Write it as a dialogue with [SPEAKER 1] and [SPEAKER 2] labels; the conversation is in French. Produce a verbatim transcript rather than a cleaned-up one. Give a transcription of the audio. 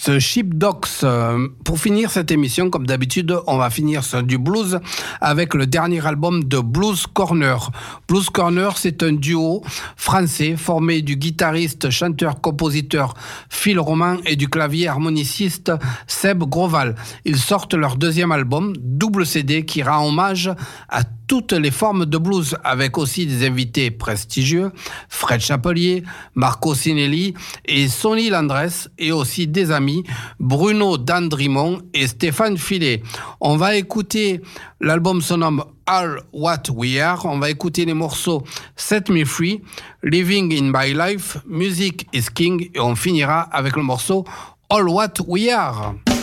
[SPEAKER 1] The Sheepdogs. Euh, pour finir cette émission, comme d'habitude, on va finir sur du blues avec le dernier album de Blues Corner. Blues Corner, c'est un duo français formé du guitariste, chanteur, compositeur Phil Roman et du clavier harmoniciste Seb Groval. Ils sortent leur deuxième album, double C D, qui rend hommage à toutes les formes de blues, avec aussi des invités prestigieux, Fred Chapelier, Marco Sinelli et Sonny Landress, et aussi des amis, Bruno Dandrimon et Stéphane Filet. On va écouter, l'album se nomme All What We Are, on va écouter les morceaux Set Me Free, Living in My Life, Music is King, et on finira avec le morceau All What We Are.